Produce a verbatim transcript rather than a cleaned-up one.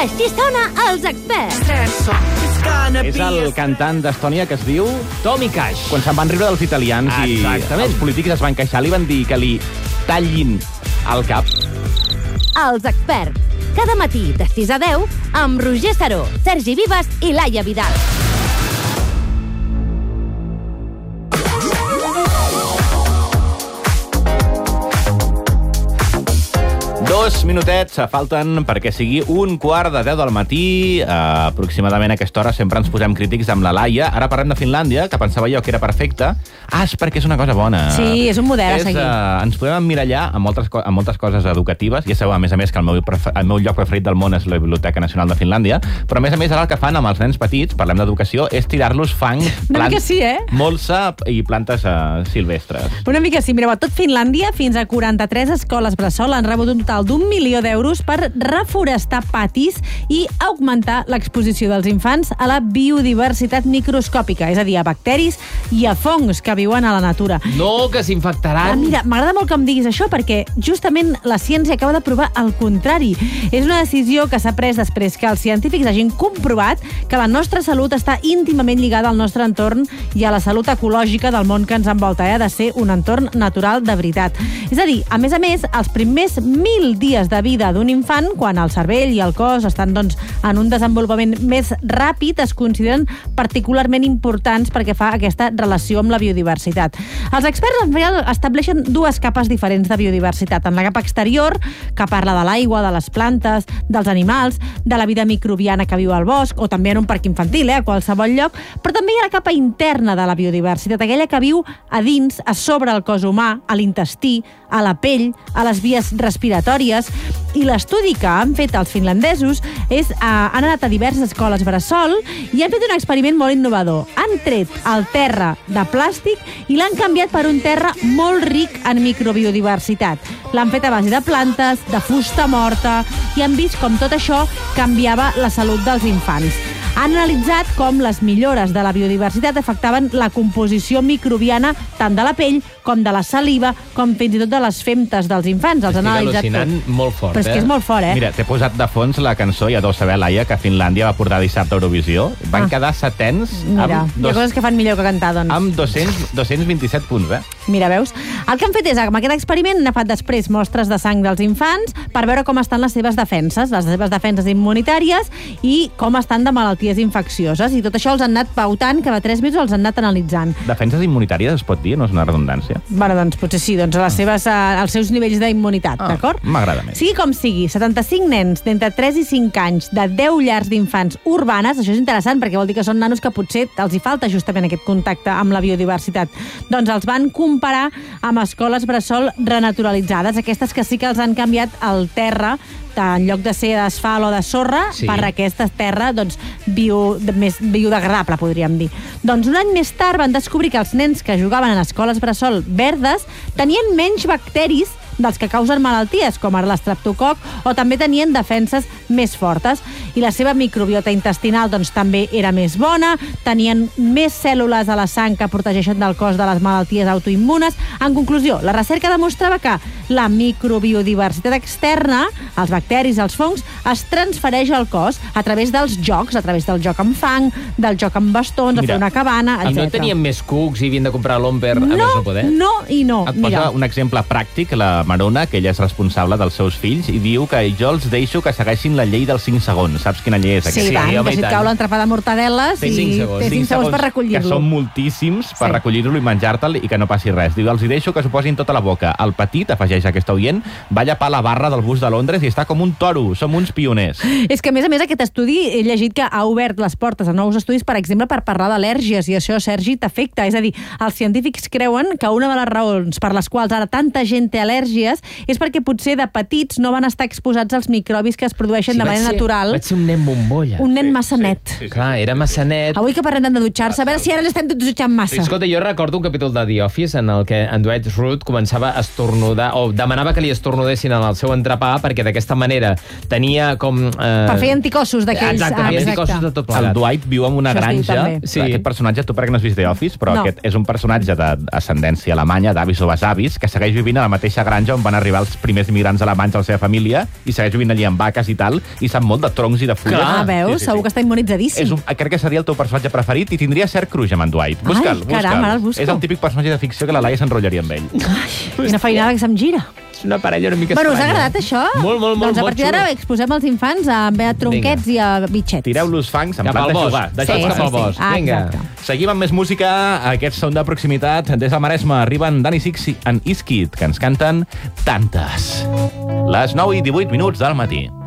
Així sona Els Experts. És el cantant d'Estònia que es diu Tommy Cash. Quan se'n van riure dels italians Exactament. I els polítics es van queixar, li van dir que li tallin el cap. Els Experts. Cada matí de sis a deu amb Roger Saró, Sergi Vives i Laia Vidal. Dos minutets falten perquè sigui un quart de deu del matí. Uh, aproximadament a aquesta hora sempre ens posem crítics amb la Laia. Ara parlem de Finlàndia, que pensava jo que era perfecte. Ah, és perquè és una cosa bona. Sí, és un model és, a seguir. Uh, ens podem emmirallar en moltes, en moltes coses educatives. Ja sabeu, a més a més, que el meu, prefer, el meu lloc preferit del món és la Biblioteca Nacional de Finlàndia. Però, a més a més, ara el que fan amb els nens petits, parlem d'educació, és tirar-los fang, Una mica sí, eh? molsa i plantes uh, silvestres. Una mica sí. Mireu, a tot Finlàndia, fins a quaranta-tres escoles bressol han rebut un total d'un milió d'euros per reforestar patis i augmentar l'exposició dels infants a la biodiversitat microscòpica, és a dir, a bacteris i a fongs que viuen a la natura. No, que s'infectaran. Ah, mira, m'agrada molt que em diguis això perquè justament la ciència acaba de provar el contrari. És una decisió que s'ha pres després que els científics hagin comprovat que la nostra salut està íntimament lligada al nostre entorn i a la salut ecològica del món que ens envolta. Ha de ser un entorn natural de veritat. És a dir, a més a més, els primers mil dies de vida d'un infant, quan el cervell i el cos estan doncs, en un desenvolupament més ràpid, es consideren particularment importants perquè fa aquesta relació amb la biodiversitat. Els experts en real estableixen dues capes diferents de biodiversitat. En la capa exterior, que parla de l'aigua, de les plantes, dels animals, de la vida microbiana que viu al bosc, o també en un parc infantil, eh, a qualsevol lloc, però també hi ha la capa interna de la biodiversitat, aquella que viu a dins, a sobre el cos humà, a l'intestí, a la pell, a les vies respiratòries. I l'estudi que han fet els finlandesos és, eh, han anat a diverses escoles bressol i han fet un experiment molt innovador. Han tret el terra de plàstic i l'han canviat per un terra molt ric en microbiodiversitat. L'han fet a base de plantes, de fusta morta, i han vist com tot això canviava la salut dels infants. Han analitzat com les millores de la biodiversitat afectaven la composició microbiana tant de la pell com de la saliva, com fins i tot de les femtes dels infants. Els han analitzat Estic al·lucinant molt fort, Però és eh? que és molt fort, eh? Mira, t'he posat de fons la cançó, ja deu saber, Laia, que Finlàndia va portar dissabte a Eurovisió. Van Ah. quedar setens Mira, amb, hi ha dos, coses que fan millor que cantar, doncs. amb dos-cents, dos-cents vint-i-set punts, eh? Mira, veus? El que han fet és, amb aquest experiment, han agafat després mostres de sang dels infants per veure com estan les seves defenses, les seves defenses immunitàries i com estan de malalties infeccioses. I tot això els han anat pautant, cada tres mesos els han anat analitzant. Defenses immunitàries es pot dir, no és una redundància. Bueno, doncs potser sí, doncs les seves, eh, els seus nivells d'immunitat, Ah, d'acord? m'agrada més. Sigui com sigui, setanta-cinc nens d'entre tres i cinc anys de deu llars d'infants urbanes, això és interessant perquè vol dir que són nanos que potser els hi falta justament aquest contacte amb la biodiversitat, doncs els van comparar amb escoles bressol renaturalitzades, aquestes que sí que els han canviat el terra, en lloc de ser d'asfalt o de sorra, Sí. per aquesta terra doncs, bio, més biodegradable, podríem dir. Doncs un any més tard van descobrir que els nens que jugaven en escoles bressol verdes tenien menys bacteris dels que causen malalties, com ara l'estreptococ, o també tenien defenses més fortes. I la seva microbiota intestinal doncs, també era més bona, tenien més cèl·lules a la sang que protegeixen del cos de les malalties autoimmunes. En conclusió, la recerca demostrava que la microbiodiversitat externa, els bacteris, els fongs, es transfereix al cos a través dels jocs, a través del joc amb fang, del joc amb bastons, Mira, a fer una cabana, I no etcètera. tenien més cucs i havien de comprar l'Omper a més No, no poder? no i no. Et posa Mira. un exemple pràctic, la Marona, que ella és responsable dels seus fills, i diu que jo els deixo que segueixin la llei dels cinc segons. Saps quina llei és Sí, aquesta? sí, tant, home, que i si et tant. cau l'entrepà de mortadeles Tens cinc i segons. tens cinc segons per Que recollir-lo. són moltíssims per Sí. recollir-lo i menjar-te'l i que no passi res. Diu, els hi deixo que s'ho posin tota la boca. El petit, afegeix aquesta oient, va llepar la barra del bus de Londres i està com un toro. Som uns pioners. És que, a més a més, aquest estudi he llegit que ha obert les portes a nous estudis, per exemple, per parlar d'al·lèrgies, i això, Sergi, t'afecta. És a dir, els científics creuen que una de les raons per les quals ara tanta gent té al·lèrgies és perquè potser de petits no van estar exposats als microbis que es produeixen Sí, de vaig manera ser- natural. Vaig ser un nen bombolla. Un nen massa net. sí, sí. Clar, era massa net. Avui que parlem de dutxar-se, a veure si ara l'estem dutxant massa. Escolta, jo recordo un capítol de The Office en el que en Dwight Schrute començava a estornudar, o demanava que li estornudessin en el seu entrepà perquè d'aquesta manera tenia tenia com... Eh... Per fer anticossos d'aquells... Exacte, ah, feia exacte. anticossos de tot El plegat. Dwight viu en una Això es diu granja. també. Sí. Aquest personatge, tu perquè no has vist The Office, però No. aquest és un personatge d'ascendència alemanya, d'avis o besavis, que segueix vivint a la mateixa granja on van arribar els primers immigrants alemanys a la seva família i segueix vivint allí amb vaques i tal, i sap molt de troncs i de fulles. Ah, veus? Segur que està immonitzadíssim. És un, crec que seria el teu personatge preferit i tindria cert cruix amb en Dwight. Busca'l, Ai, caram, busca'l. ara el busco. És el típic personatge de ficció que la Laia s'enrotllaria amb ell. Quina feinada que se'm gira. És una parella una mica Bueno, us ha estranya. agradat això? Molt, molt, molt, Doncs a molt partir d'ara xulo. exposem els infants a, a tronquets i a bitxets. Tireu-los fangs en Cap plan al de bosc. jugar. De Sí, jugar. cap al bosc. Ah, Vinga. exacte. Seguim amb més música. Aquests són de proximitat. Des del Maresme arriben Dani Six i en Iskid, que ens canten Tantes. Les nou i divuit minuts del matí.